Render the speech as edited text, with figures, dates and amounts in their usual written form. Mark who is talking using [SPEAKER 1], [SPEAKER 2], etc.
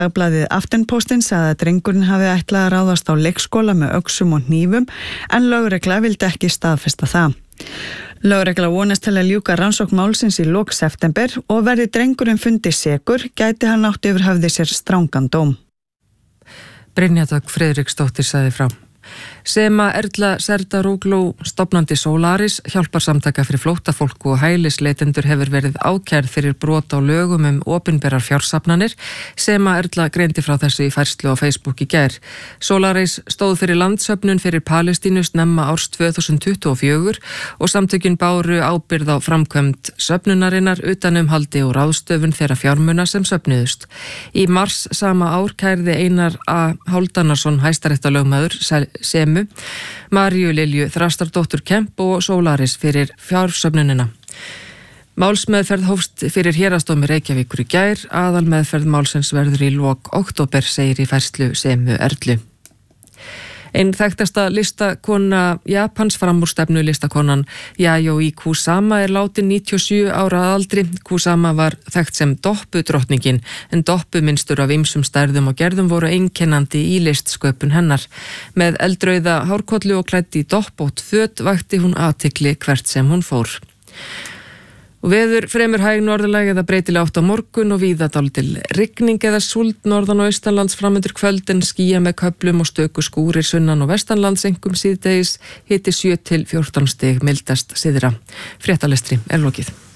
[SPEAKER 1] Dagblaðið Aftenposten sagði að drengurinn hafi ætlað að ráðast á leikskóla með öxum og hnífum en lögregla vildi ekki staðfesta það. Lögregla vonast til að ljúka rannsókn málsins í lok september og verði drengurinn fundið sekur, gæti hann átt yfir höfði sér strangan dóm.
[SPEAKER 2] Brynja Dögg Friðriksdóttir sagði frá. Sema Erla Serdaroglou, stofnandi Solaris, hjálpar samtaka fyrir flóttafólk og hælisleitendur hefur verið ákærð fyrir brot á lögum opinberar fjársafnanir. Sema Erla greindi frá þessu í færslu á Facebook í gær. Solaris stóð fyrir landsöfnun fyrir Palestínu snemma árs 2024 og samtökin báru ábyrgð á framkvæmd söfnunarinnar utanumhaldi og ráðstöfun þeirra fjármuna sem söfnuðust. Í mars sama ár kærði Einar A. Hálfdanarson hæstaréttarlögmaður Semu, Maríu Lilju Þrastardóttur Kemp og Solaris fyrir fjársöfnunina. Málsmeðferð hófst fyrir héraðsdómi Reykjavíkur í gær, aðalmeðferð málsins verður í lok október, segir í færslu Semu Erlu. Einn þekktasta listakona Japans, framúrstefnu listakonan Yayoi Kusama látin 97 ára að aldri. Kusama var þekkt sem doppudrottningin, en doppumynstur af ýmsum stærðum og gerðum voru einkennandi í listsköpun hennar. Með eldrauða hárkollu og klædd í doppótt föt vakti hún athygli hvert sem hún fór. Og veður fremur hæg norðlæg eða breytileg átt á morgun og víða dálítil rigning eða súld norðan og austanlands framundir kvöld en skýja með köflum og stöku skúrir sunnan og vestanlands einkum síðdegis, hiti 7 til 14 stig mildast syðra. Fréttalestri lokið.